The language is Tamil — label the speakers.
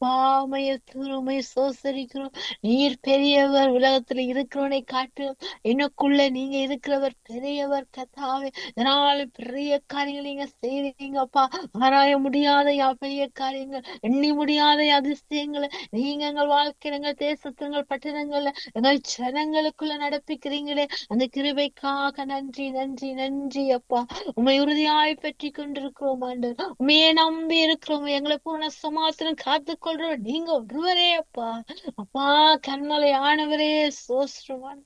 Speaker 1: அப்பா உம்மை சோசரிக்கிறோம். நீர் பெரியவர், உலகத்துல இருக்கிறவனை காட்டு எனக்குள்ள நீங்க இருக்கிறவர் பெரியவர் கத்தாவே. இதனால பெரிய காரியங்கள் நீங்க செய்றீங்கப்பா. ஆராய முடியாத பெரிய காரியங்கள், எண்ணி முடியாத அதிசயங்களை நீங்க எங்கள் வாழ்க்கையில, எங்கள் தேசத்துல, எங்கள் பட்டணங்கள்ல, எங்கள் ஜனங்களுக்குள்ள நடப்பிக்கிறீங்களே, அந்த கிருபைக்காக நன்றி நன்றி நன்றி அப்பா. உண்மை உறுதியாய் பற்றி கொண்டிருக்கிறோம் ஆண்டவர். உண்மையே நம்பி இருக்கிறோம். எங்களை பூர்ண சமாத்திரம் காத்துக் கொள்றோம் நீங்க ஒருவரே அப்பா. அப்பா கண்மலை ஆனவரே சோஸ்திரம்.